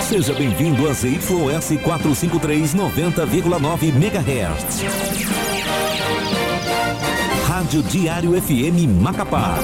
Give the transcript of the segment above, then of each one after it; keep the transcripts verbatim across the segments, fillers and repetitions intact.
Seja bem-vindo a Z Y S quatrocentos e cinquenta e três, noventa vírgula nove megahertz. Rádio Diário F M Macapá.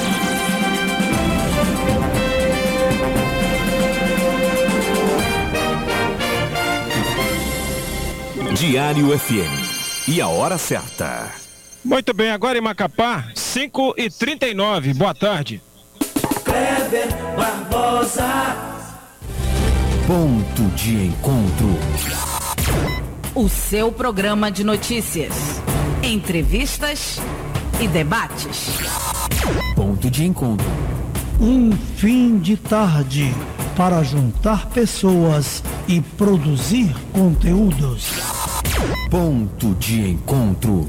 Diário F M. E a hora certa. Muito bem, agora em Macapá, cinco e trinta e nove. Boa tarde. Kleber Barbosa. Ponto de encontro. O seu programa de notícias, entrevistas e debates. Ponto de encontro. Um fim de tarde para juntar pessoas e produzir conteúdos. Ponto de encontro.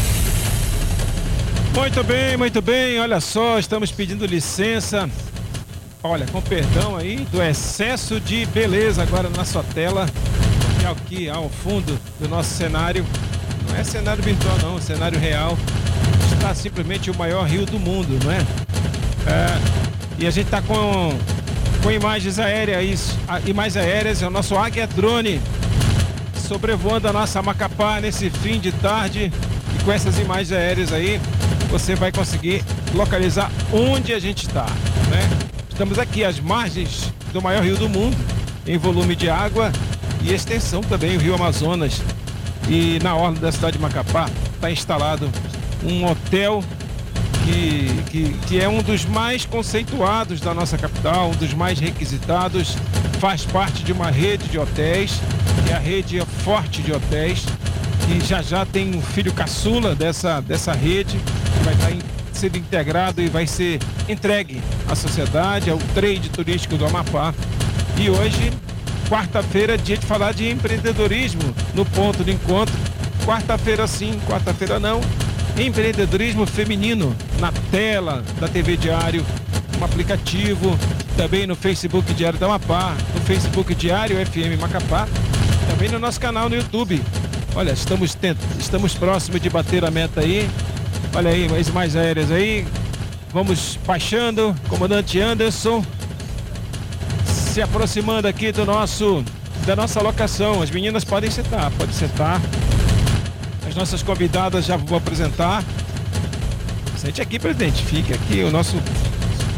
Muito bem, muito bem. Olha só, estamos pedindo licença. Olha, com perdão aí do excesso de beleza agora na sua tela. E aqui ao fundo do nosso cenário, não é cenário virtual não, é cenário real. Está simplesmente o maior rio do mundo, não é? É, e a gente está com, com imagens aéreas, isso, imagens aéreas, é o nosso Águia Drone sobrevoando a nossa Macapá nesse fim de tarde. E com essas imagens aéreas aí, você vai conseguir localizar onde a gente está, né? Estamos aqui às margens do maior rio do mundo, em volume de água e extensão também, o Rio Amazonas. E na orla da cidade de Macapá está instalado um hotel que, que, que é um dos mais conceituados da nossa capital, um dos mais requisitados, faz parte de uma rede de hotéis, que é a rede Forte de Hotéis, que já já tem um filho caçula dessa, dessa rede, que vai estar em, sendo integrado e vai ser entregue à sociedade, ao trade turístico do Amapá. E hoje, quarta-feira, dia de falar de empreendedorismo no ponto de encontro. Quarta-feira sim, quarta-feira não. Empreendedorismo feminino na tela da T V Diário, um aplicativo, também no Facebook Diário do Amapá, no Facebook Diário F M Macapá, também no nosso canal no YouTube. Olha, estamos, tent... estamos próximos de bater a meta aí. Olha aí, as mais aéreas aí. Vamos baixando, comandante Anderson, se aproximando aqui do nosso, da nossa locação. As meninas podem sentar, pode sentar. As nossas convidadas já vou apresentar. Sente aqui, presidente, fique aqui. O nosso